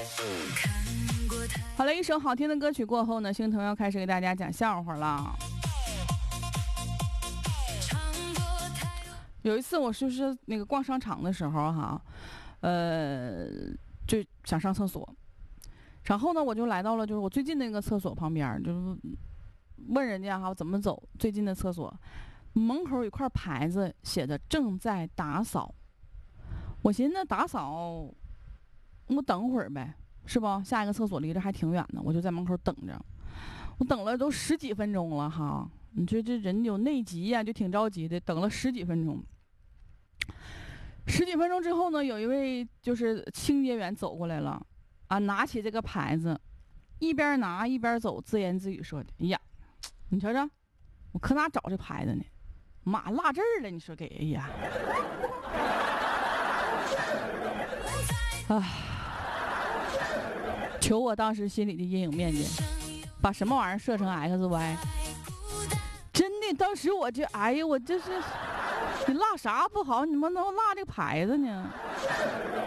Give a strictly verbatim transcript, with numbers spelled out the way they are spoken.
好了，一首好听的歌曲过后呢，星彤要开始给大家讲笑话了。有一次我就是那个逛商场的时候哈，呃，就想上厕所，然后呢我就来到了就是我最近那个厕所旁边，就是问人家哈怎么走最近的厕所，门口有一块牌子写的正在打扫。我寻思打扫，我等会儿呗，是不？下一个厕所离这还挺远的，我就在门口等着。我等了都十几分钟了哈，你说这人有内急呀、啊，就挺着急的，等了十几分钟。十几分钟之后呢，有一位就是清洁员走过来了，啊，拿起这个牌子，一边拿一边走，自言自语说的：“哎呀，你瞧瞧，我可哪找这牌子呢？妈落这儿了，你说给哎呀！”啊，求我当时心里的阴影面积，把什么玩意儿设成 X Y。真的，当时我就哎呀，我这是你落啥不好，你们能落这个牌子呢？